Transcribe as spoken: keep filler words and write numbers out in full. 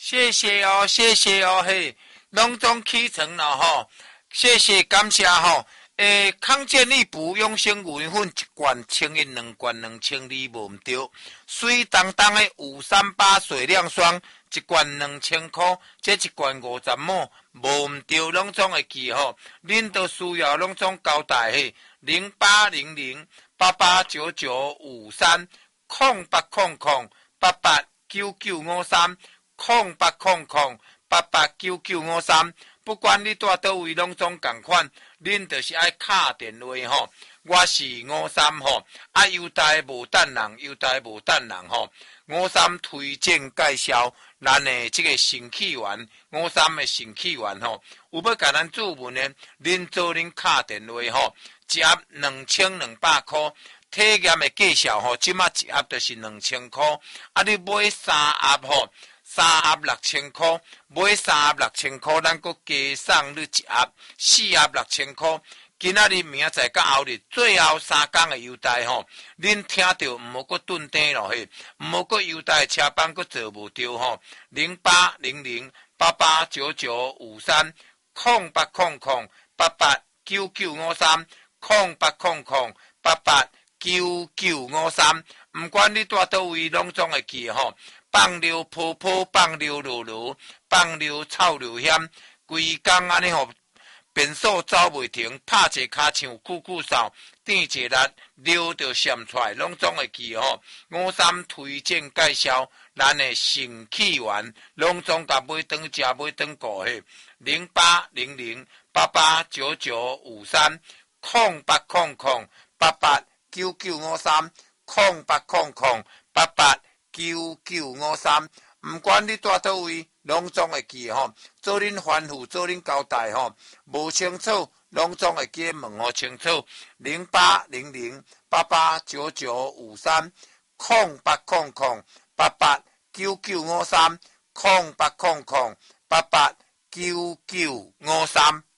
谢谢哦，谢谢哦，嘿，隆重启程了吼，谢谢感谢吼。诶，康健力补养生牛奶粉一罐千一两罐两千二无毋对，水当当的五三八水亮霜一罐两千块，这一罐五十毫无毋对，拢总会记吼。恁都需要拢总交代嘿，零八零零八八九九五三空八空空八八九九五三空八空空八八九九五三。不管你住倒位，拢总共款，恁就是爱敲电话吼。我是五三吼，啊优待无等人，优待无等人吼。五三推荐介绍咱的这个新起源，五三的新起源吼，有要甲咱注文的，恁做恁敲电话吼，一盒两千两百块。体验的介绍吼，即马一盒就是两千块，啊你买三盒吼。三盒六千块，买三盒六千块，咱阁加送你一盒，四盒六千块。今仔日明仔载到后日最后三天的优待吼，恁听到毋好阁顿底咯嘿，毋好阁优待车班阁做无着吼。零八零零八八九九五三空八空空八八九九五三空八空空八八九九五三，毋管你住倒位，拢总会记吼。放流泡泡，放流落落，放流臭流险，规工安尼吼，便所走袂停，拍一骹唱酷酷扫，点一力流就闪出来，拢总会记吼。五三推荐介绍，咱的新起源，拢总甲买当食买当顾嘿。零八零零八八九九五三空八空空八八九九五三空八空空八八。九九五三，毋管你住倒位，拢总会记吼。做恁吩咐，做恁交代吼，无清楚，拢总会记问好清楚。零八零零八八九九五三空八空空八八九九五三空八空空八八九九五三。